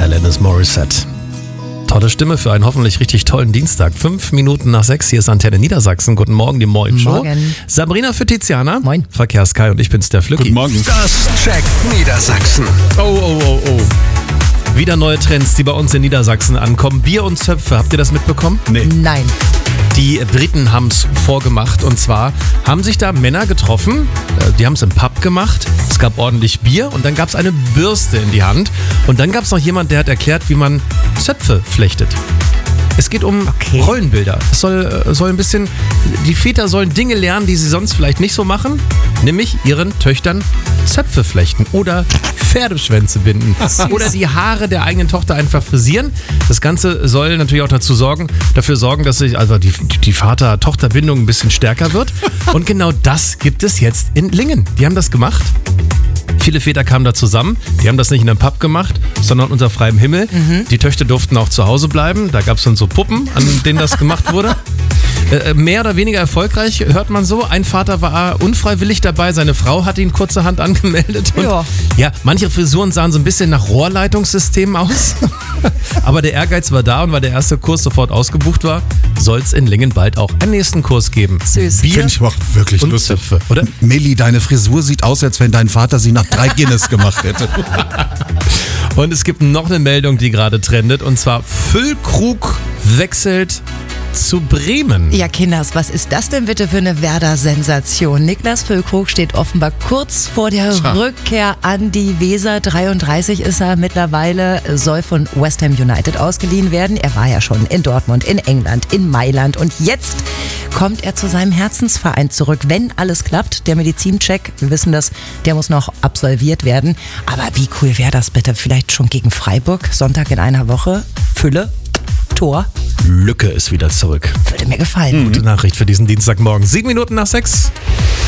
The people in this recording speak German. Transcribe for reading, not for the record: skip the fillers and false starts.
Alanis Morissette. Tolle Stimme für einen hoffentlich richtig tollen Dienstag. 5 Minuten nach 6, hier ist Antenne Niedersachsen. Guten Morgen, die Moin-Show. Morgen. Sabrina für Tiziana. Moin. Verkehrs-Kai und ich bin's, der Flücki. Guten Morgen. Das checkt Niedersachsen. Oh. Wieder neue Trends, die bei uns in Niedersachsen ankommen. Bier und Zöpfe, habt ihr das mitbekommen? Nee. Nein. Die Briten haben es vorgemacht und zwar haben sich da Männer getroffen, die haben es im Pub gemacht, es gab ordentlich Bier und dann gab es eine Bürste in die Hand und dann gab es noch jemand, der hat erklärt, wie man Zöpfe flechtet. Es geht um Rollenbilder. Es soll ein bisschen, die Väter sollen Dinge lernen, die sie sonst vielleicht nicht so machen, nämlich ihren Töchtern Zöpfe flechten oder Pferdeschwänze binden oder die Haare der eigenen Tochter einfach frisieren. Das Ganze soll natürlich auch dafür sorgen, dass sich also die Vater-Tochter-Bindung ein bisschen stärker wird. Und genau das gibt es jetzt in Lingen. Die haben das gemacht. Viele Väter kamen da zusammen, die haben das nicht in einem Pub gemacht, sondern unter freiem Himmel. Die Töchter durften auch zu Hause bleiben, da gab es dann so Puppen, an denen das gemacht wurde. Mehr oder weniger erfolgreich, hört man so. Ein Vater war unfreiwillig dabei, seine Frau hat ihn kurzerhand angemeldet. Und ja, manche Frisuren sahen so ein bisschen nach Rohrleitungssystem aus. Aber der Ehrgeiz war da und weil der erste Kurs sofort ausgebucht war, soll es in Lingen bald auch einen nächsten Kurs geben. Süß. Bier Finde ich auch wirklich und lustig. Zöpfe, oder? Milli, deine Frisur sieht aus, als wenn dein Vater sie nach 3 Guinness gemacht hätte. Und es gibt noch eine Meldung, die gerade trendet, und zwar Füllkrug wechselt zu Bremen. Ja, Kinders, was ist das denn bitte für eine Werder-Sensation? Niklas Füllkrug steht offenbar kurz vor der Rückkehr an die Weser. 33 ist er mittlerweile, soll von West Ham United ausgeliehen werden. Er war ja schon in Dortmund, in England, in Mailand und jetzt kommt er zu seinem Herzensverein zurück, wenn alles klappt. Der Medizincheck, wir wissen das, der muss noch absolviert werden. Aber wie cool wäre das bitte? Vielleicht schon gegen Freiburg, Sonntag in einer Woche, Fülle, Tor. Lücke ist wieder zurück. Würde mir gefallen. Gute Nachricht für diesen Dienstagmorgen. 7 Minuten nach 6.